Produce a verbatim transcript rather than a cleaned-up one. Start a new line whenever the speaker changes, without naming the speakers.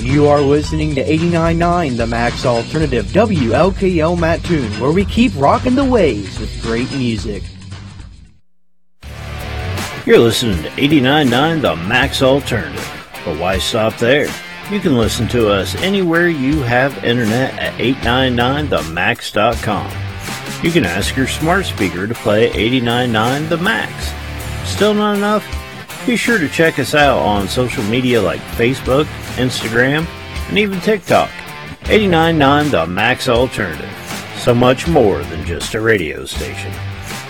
You are listening to eighty-nine point nine The Max Alternative, W L K L Mattoon, where we keep rocking the waves with great music.
You're listening to eighty-nine point nine The Max Alternative. But why stop there? You can listen to us anywhere you have internet at eight ninety-nine the max dot com. You can ask your smart speaker to play eighty-nine point nine The Max. Still not enough? Be sure to check us out on social media like Facebook, Instagram, and even TikTok. eighty-nine point nine The Max Alternative. So much more than just a radio station.